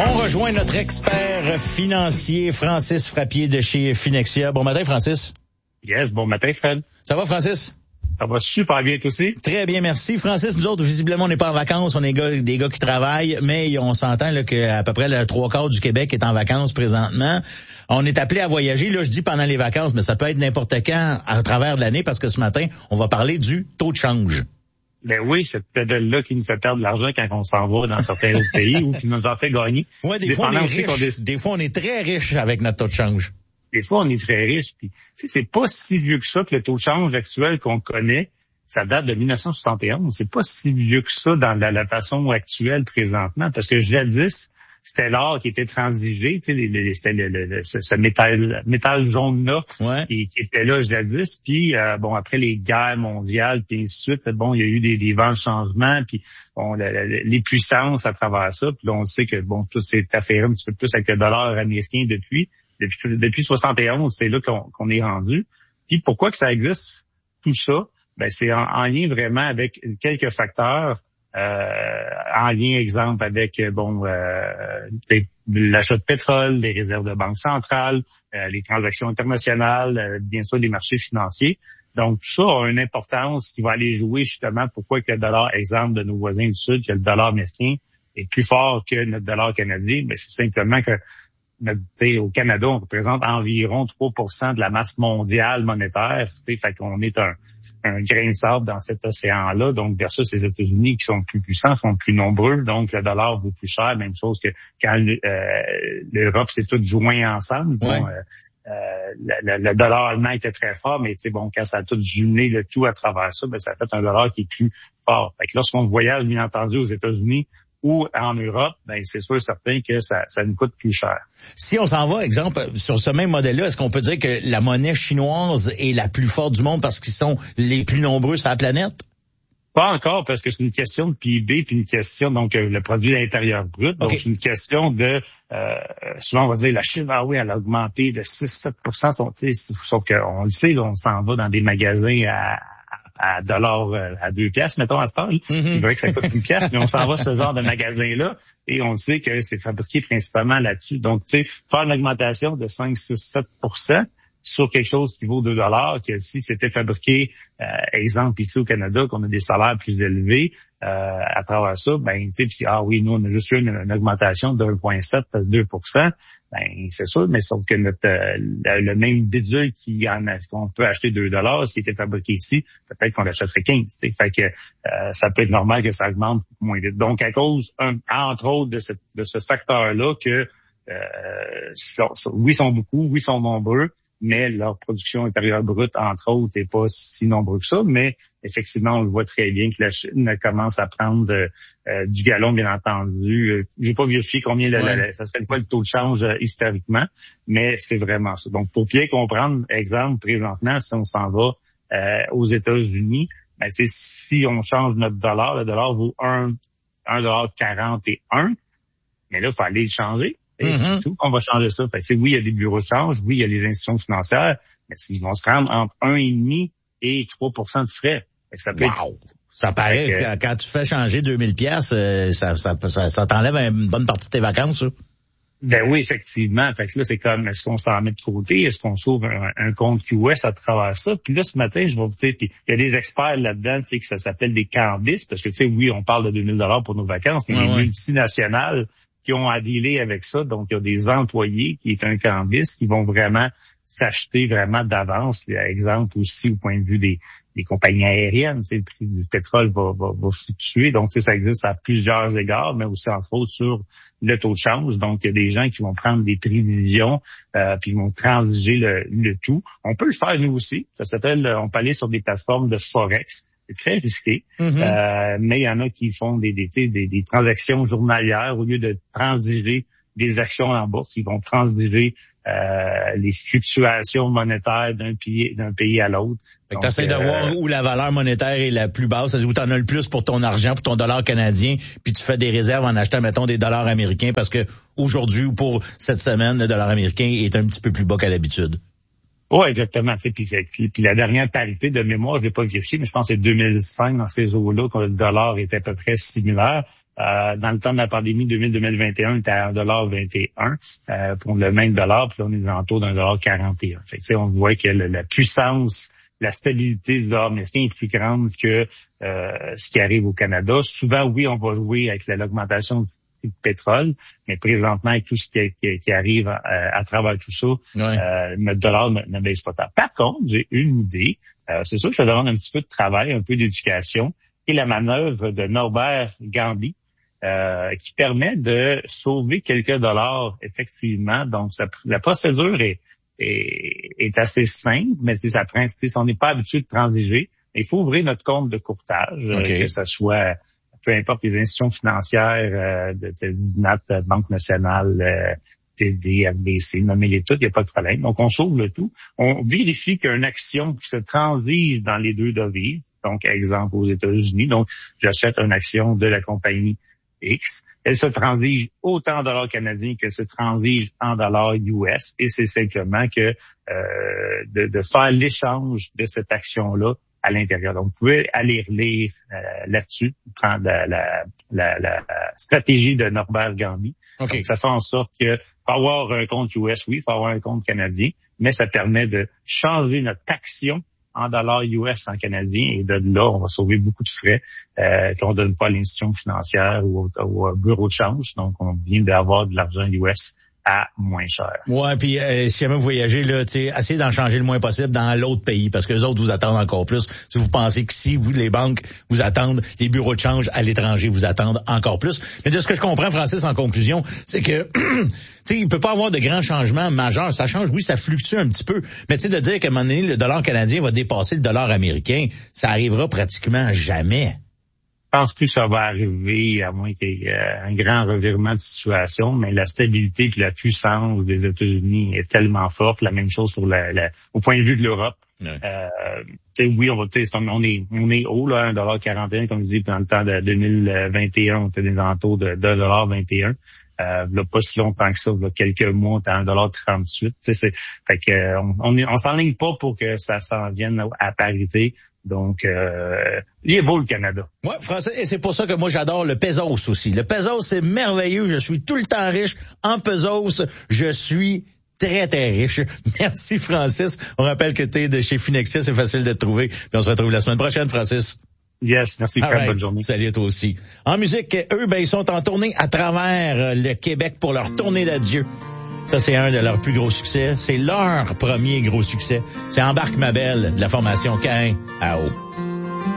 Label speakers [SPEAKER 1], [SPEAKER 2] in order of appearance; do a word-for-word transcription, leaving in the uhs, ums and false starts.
[SPEAKER 1] On rejoint notre expert financier, Francis Frappier de chez Finexia. Bon matin, Francis.
[SPEAKER 2] Yes, bon matin, Fred.
[SPEAKER 1] Ça va, Francis?
[SPEAKER 2] Ça va super bien, toi aussi?
[SPEAKER 1] Très bien, merci. Francis, nous autres, visiblement, on n'est pas en vacances. On est gars, des gars qui travaillent, mais on s'entend là, qu'à peu près le trois quarts du Québec est en vacances présentement. On est appelé à voyager. Là, je dis pendant les vacances, mais ça peut être n'importe quand à travers de l'année parce que ce matin, on va parler du taux de change.
[SPEAKER 2] Ben oui, c'est peut-être là qui nous fait perdre de l'argent quand on s'en va dans certains autres pays ou qui nous en fait gagner.
[SPEAKER 1] Ouais, des fois, on est riche. Des fois, on est très riche avec notre taux de change.
[SPEAKER 2] Des fois, on est très riche. Puis, tu sais, c'est pas si vieux que ça que le taux de change actuel qu'on connaît, ça date de dix-neuf cent soixante et onze. C'est pas si vieux que ça dans la, la façon actuelle présentement, parce que jadis, c'était l'or qui était transigé, tu sais, les, les, c'était le, le, le, ce, ce métal, métal jaune-là
[SPEAKER 1] ouais.
[SPEAKER 2] qui, qui était là jadis. Puis, euh, bon, après les guerres mondiales, puis ainsi de suite, bon, il y a eu des, des vents de changement, puis bon, la, la, les puissances à travers ça. Puis là, on sait que, bon, tout s'est affairé un petit peu plus avec le dollar américain depuis. Depuis, depuis soixante et onze, c'est là qu'on, qu'on est rendu. Puis, pourquoi que ça existe, tout ça? Ben, c'est en, en lien vraiment avec quelques facteurs. Euh, en lien, exemple, avec bon euh, l'achat de pétrole, les réserves de banque centrale, euh, les transactions internationales, euh, bien sûr les marchés financiers. Donc, tout ça a une importance qui va aller jouer justement pourquoi que le dollar, exemple, de nos voisins du Sud, que le dollar américain est plus fort que notre dollar canadien. Ben, c'est simplement que notre, au Canada, on représente environ trois pour cent de la masse mondiale monétaire. Fait qu'on est un un grain de sable dans cet océan-là, donc versus les États-Unis qui sont plus puissants, sont plus nombreux, donc le dollar vaut plus cher, même chose que quand euh, l'Europe s'est toute joint ensemble.
[SPEAKER 1] Ouais.
[SPEAKER 2] Bon, euh, euh, le, le dollar allemand était très fort, mais tu sais, bon, quand ça a tout jumelé le tout à travers ça, ben ça fait un dollar qui est plus fort. Fait que lorsqu'on voyage, bien entendu, aux États-Unis ou en Europe, ben c'est sûr et certain que ça, ça nous coûte plus cher.
[SPEAKER 1] Si on s'en va, exemple, sur ce même modèle-là, est-ce qu'on peut dire que la monnaie chinoise est la plus forte du monde parce qu'ils sont les plus nombreux sur la planète?
[SPEAKER 2] Pas encore, parce que c'est une question de P I B, puis une question, donc, euh, le produit intérieur brut. Donc, okay. C'est une question de, euh, souvent, on va dire, la Chine, ah oui, elle a augmenté de six à sept pour cent, sauf qu'on le sait, là, on s'en va dans des magasins à à dollars, à deux piastres, mettons, à ce temps. Mm-hmm. Il vrai que ça coûte une pièce, mais on s'en va ce genre de magasin-là et on sait que c'est fabriqué principalement là-dessus. Donc, tu sais, faire une augmentation de cinq, six, sept pour cent sur quelque chose qui vaut deux dollars, que si c'était fabriqué, euh, exemple ici au Canada, qu'on a des salaires plus élevés, euh, à travers ça, ben, tu sais, ah oui, nous, on a juste eu une, une augmentation de un virgule sept à deux pour cent. Ben, c'est sûr, mais sauf que notre, euh, le, le même bidule qui en a, qu'on peut acheter deux dollars, s'il était fabriqué ici, peut-être qu'on l'achèterait quinze, tu sais. Fait que, euh, ça peut être normal que ça augmente moins vite. Donc, à cause, un, entre autres, de, cette, de ce facteur-là que, euh, oui, ils sont beaucoup, oui, ils sont nombreux, mais leur production intérieure brute, entre autres, n'est pas si nombreux que ça. Mais effectivement, on le voit très bien que la Chine commence à prendre euh, du galon, bien entendu. J'ai pas vérifié combien ouais. la, la, ça serait quoi le taux de change euh, historiquement, mais c'est vraiment ça. Donc, pour bien comprendre, exemple, présentement, si on s'en va euh, aux États-Unis, ben, c'est si on change notre dollar, le dollar vaut un dollar quarante et un, mais là, il faut aller le changer. Mm-hmm. C'est où qu'on va changer ça? Fait que, oui, il y a des bureaux de change, oui, il y a les institutions financières, mais ils vont se prendre entre un virgule cinq et trois pour cent de frais. Fait que ça peut
[SPEAKER 1] wow. être... Ça paraît que, que quand tu fais changer deux mille piastres, euh, ça, ça, ça, ça t'enlève une bonne partie de tes vacances, ça.
[SPEAKER 2] Ben oui, effectivement. Fait que là, c'est comme, est-ce qu'on s'en met de côté? Est-ce qu'on sauve un, un compte Q S à travers ça? Puis là, ce matin, je vais vous dire, il y a des experts là-dedans, tu sais, que ça s'appelle des cambistes, parce que, tu sais, oui, on parle de deux mille dollars pour nos vacances, mais ouais, les ouais. multinationales qui ont à dealer avec ça. Donc, il y a des employés qui est un cambiste qui vont vraiment s'acheter vraiment d'avance. Exemple aussi au point de vue des, des compagnies aériennes, tu sais, le prix du pétrole va, va, va fluctuer. Donc, tu sais, ça existe à plusieurs égards, mais aussi entre autres sur le taux de change. Donc, il y a des gens qui vont prendre des prévisions euh, puis ils vont transiger le, le tout. On peut le faire nous aussi. Ça s'appelle, on peut aller sur des plateformes de Forex. C'est très risqué, mm-hmm. euh, mais il y en a qui font des, des, des, des transactions journalières au lieu de transiger des actions en bourse. Ils vont transiger euh, les fluctuations monétaires d'un pays, d'un pays à l'autre.
[SPEAKER 1] Fait que t'essaies euh, de voir où la valeur monétaire est la plus basse, c'est-à-dire où t'en as le plus pour ton argent, pour ton dollar canadien, puis tu fais des réserves en achetant, mettons, des dollars américains, parce que aujourd'hui ou pour cette semaine, le dollar américain est un petit peu plus bas qu'à l'habitude.
[SPEAKER 2] Oui, exactement. Puis, puis, puis la dernière parité de mémoire, je l'ai pas vérifié, mais je pense que c'est deux mille cinq, dans ces eaux-là, quand le dollar était à peu près similaire. Euh, dans le temps de la pandémie deux mille vingt et un, on était à un dollar vingt et un euh, pour le même dollar, puis là, on est autour d'un dollar quarante et un. Fait que, on voit que le, la puissance, la stabilité du dollar américain est plus grande que euh, ce qui arrive au Canada. Souvent, oui, on va jouer avec l'augmentation du pétrole, mais présentement, avec tout ce qui, qui, qui arrive à, à travers tout ça, ouais. euh, notre dollar ne, ne baisse pas tant. Par contre, j'ai une idée. Euh, c'est sûr que ça demande un petit peu de travail, un peu d'éducation, et la manœuvre de Norbert Gambi, euh, qui permet de sauver quelques dollars, effectivement. Donc, ça, la procédure est, est, est assez simple, mais ça prend, si on n'est pas habitué de transiger, il faut ouvrir notre compte de courtage, okay. euh, que ce soit peu importe les institutions financières, euh, de, de D I N A T, Banque nationale, euh, T D, F B C, nommez-les toutes, il n'y a pas de problème. Donc, on sauve le tout. On vérifie qu'il y a une action qui se transige dans les deux devises. Donc, exemple, aux États-Unis. Donc, j'achète une action de la compagnie X. Elle se transige autant en dollars canadiens que se transige en dollars U S. Et c'est simplement que euh, de, de faire l'échange de cette action-là à l'intérieur. Donc, vous pouvez aller relire euh, là-dessus, prendre la, la, la, la stratégie de Norbert Gambi. Okay. Donc, ça fait en sorte que faut avoir un compte U S, oui, faut avoir un compte canadien, mais ça permet de changer notre action en dollars U S en canadien, et de là, on va sauver beaucoup de frais euh, qu'on donne pas à l'institution financière ou au, au bureau de change. Donc, on vient d'avoir de l'argent U S à moins cher.
[SPEAKER 1] Ouais, puis euh, si jamais vous voyagez, là, tu sais, essayez d'en changer le moins possible dans l'autre pays, parce que les autres vous attendent encore plus. Si vous pensez que si vous, les banques vous attendent, les bureaux de change à l'étranger vous attendent encore plus. Mais de ce que je comprends, Francis, en conclusion, c'est que tu sais, il peut pas avoir de grands changements majeurs. Ça change, oui, ça fluctue un petit peu. Mais tu sais, de dire qu'à un moment donné, le dollar canadien va dépasser le dollar américain, ça arrivera pratiquement jamais.
[SPEAKER 2] Je pense plus que ça va arriver, à moins qu'il y ait un grand revirement de situation, mais la stabilité et la puissance des États-Unis est tellement forte. La même chose pour la, la au point de vue de l'Europe. Ouais. Euh, oui, on va, on est, on est haut, là, un dollar quarante et un, comme je dis, dans le temps de deux mille vingt et un, on était des alentours de deux dollars vingt et un. Euh, là, pas si longtemps que ça, là, quelques mois, on était à un dollar trente-huit. Tu sais, c'est, fait que, on, on, on s'enligne pas pour que ça s'en vienne à parité. Donc, euh, il est beau le Canada.
[SPEAKER 1] Ouais, Français, et c'est pour ça que moi j'adore le pesos aussi. Le pesos, c'est merveilleux. Je suis tout le temps riche. En pesos, je suis très, très riche. Merci, Francis. On rappelle que tu es de chez Finexia. C'est facile de te trouver. Puis on se retrouve la semaine prochaine, Francis.
[SPEAKER 2] Yes, merci, Fred. Right. Bonne journée.
[SPEAKER 1] Salut à toi aussi. En musique, eux, ben, ils sont en tournée à travers le Québec pour leur tournée d'adieu. Ça, c'est un de leurs plus gros succès. C'est leur premier gros succès. C'est Embarque ma belle, de la formation Caïn à eau.